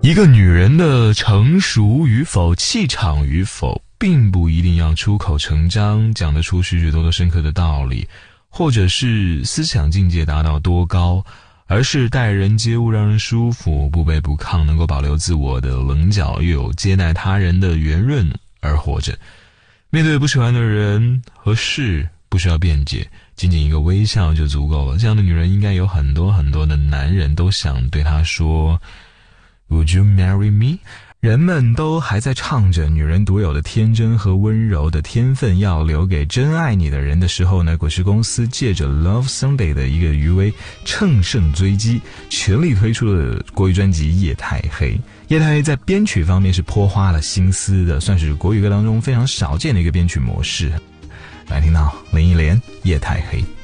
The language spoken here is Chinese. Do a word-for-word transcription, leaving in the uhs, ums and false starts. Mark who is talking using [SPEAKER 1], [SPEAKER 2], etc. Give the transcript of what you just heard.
[SPEAKER 1] 一个女人的成熟与否、气场与否，并不一定要出口成章，讲得出许许多多深刻的道理，或者是思想境界达到多高，而是待人接物让人舒服，不卑不亢，能够保留自我的棱角，又有接纳他人的圆润而活着。面对不喜欢的人和事，不需要辩解，仅仅一个微笑就足够了。这样的女人应该有很多很多的男人都想对她说 Would you marry me？ 人们都还在唱着女人独有的天真和温柔的天分要留给真爱你的人的时候呢，滚石公司借着 Love Sunday 的一个余威，乘胜追击，全力推出了国语专辑《夜太黑》。夜太黑在编曲方面是颇花了心思的，算是国语歌当中非常少见的一个编曲模式。来听到林忆莲《夜太黑》。